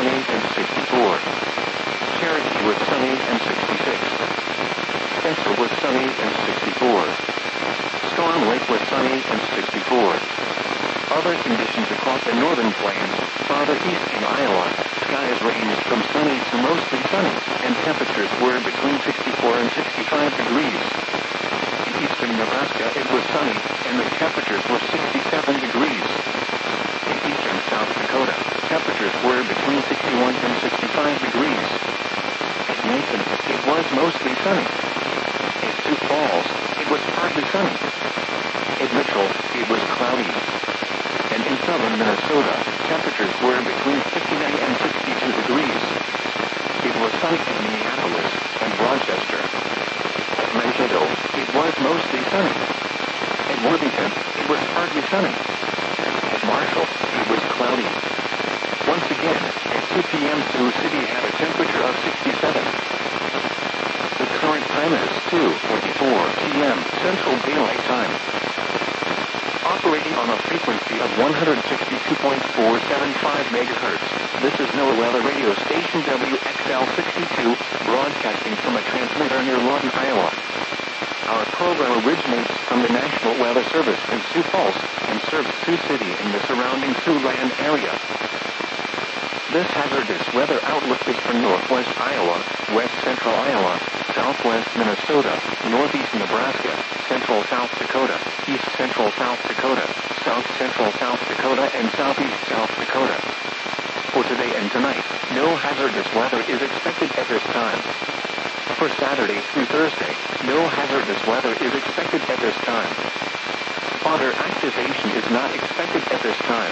sunny and 64. Cherokee was sunny and 66. Spencer was sunny and 64. Storm Lake was sunny and 64. Other conditions across the northern plains, farther east in Iowa, skies ranged from sunny to mostly sunny, and temperatures were between 64 and 65 degrees. In eastern Nebraska it was sunny, and the temperatures were 67 degrees. In eastern South Dakota, temperatures were between 61 and 65 degrees. At Nathan, it was mostly sunny. At Sioux Falls, it was partly sunny. At Mitchell, it was cloudy. And in southern Minnesota, temperatures were between 59 and 62 degrees. It was sunny in Minneapolis and Rochester. At Mankato, it was mostly sunny. At Worthington, it was partly sunny. At Marshall, it was cloudy. Once again, at 2 p.m. Sioux City had a temperature of 67. The current time is 2:44 p.m. Central Daylight Time. Operating on a frequency of 162.475 megahertz, this is NOAA Weather Radio Station WXL62, broadcasting from a transmitter near Lawton, Iowa. Our program originates from the National Weather Service in Sioux Falls and serves Sioux City and the surrounding Siouxland area. This hazardous weather outlook is for northwest Iowa, west central Iowa, southwest Minnesota, northeast Nebraska, central South Dakota, east central South Dakota, south central South Dakota, and southeast South Dakota. For today and tonight, no hazardous weather is expected at this time. For Saturday through Thursday, no hazardous weather is expected at this time. Water activation is not expected at this time.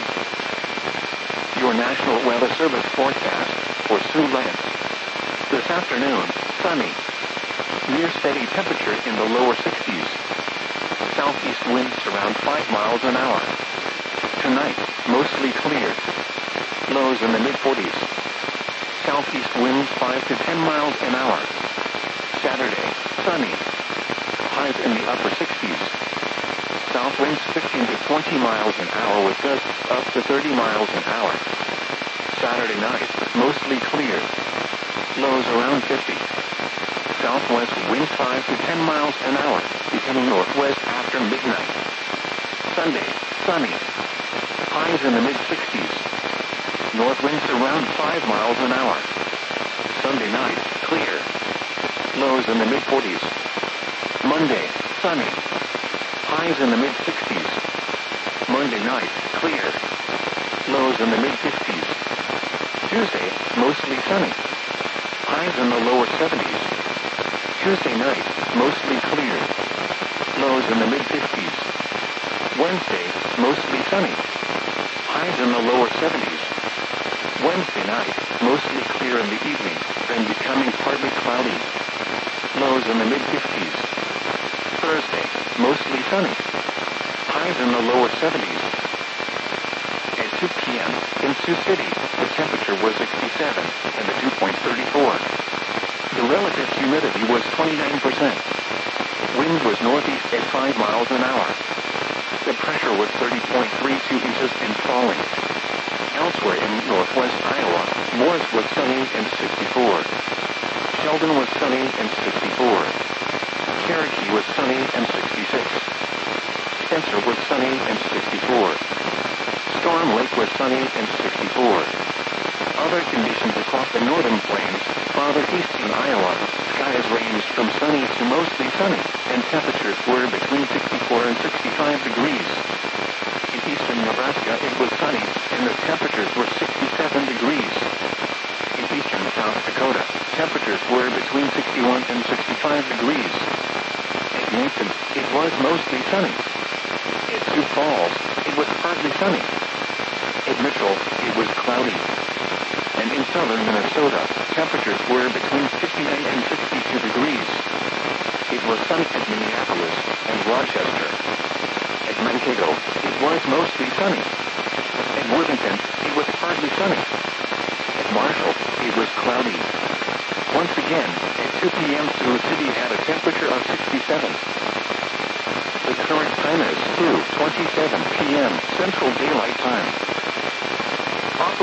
Your National Weather Service forecast for Siouxland. This afternoon, sunny. Near steady temperature in the lower 60s. Southeast winds around 5 miles an hour. Tonight, mostly clear. Lows in the mid-40s. Southeast winds 5 to 10 miles an hour. Saturday, sunny. Highs in the upper 60s. South winds 15 to 20 miles an hour with gusts up to 30 miles an hour. Saturday night, mostly clear. Lows around 50. Southwest winds 5 to 10 miles an hour, becoming northwest after midnight. Sunday, sunny. Highs in the mid-60s. North winds around 5 miles an hour. Sunday night, clear. Lows in the mid-40s. Monday, sunny. Highs in the mid-60s. Monday night, clear. Lows in the mid-50s. Tuesday, mostly sunny. Highs in the lower 70s. Tuesday night, mostly clear. Lows in the mid-50s. Wednesday, mostly sunny. Highs in the lower 70s. Wednesday night, mostly clear in the evening, then becoming partly cloudy. Lows in the mid-50s. Thursday, mostly sunny. Highs in the lower 70s. At 2 p.m., in Sioux City, the temperature was 67, and the dew point 34. The relative humidity was 29%. Wind was northeast at 5 miles an hour. The pressure was 30.32 inches and falling. Elsewhere in northwest Iowa, Morris was sunny and 64. Sheldon was sunny and 64. Cherokee was sunny and 66. Spencer was sunny and 64. Storm Lake was sunny and 64. Other conditions across the northern plains, farther east in Iowa, skies ranged from sunny to mostly sunny, and temperatures were between 64 and 65 degrees. In eastern Nebraska it was sunny, and the temperatures were 67 degrees. In eastern South Dakota, temperatures were between 61 and 65 degrees. At Yankton, it was mostly sunny. At Sioux Falls, it was partly sunny. At Mitchell, it was cloudy. And in southern Minnesota, temperatures were between 59 and 62 degrees. It was sunny at Minneapolis and Rochester. At Mankato, it was mostly sunny. At Worthington, it was partly sunny. At Marshall, it was cloudy. Once again, at 2 p.m. Sioux City had a temperature of 67. The current time is 2:27 p.m. Central Daylight Time.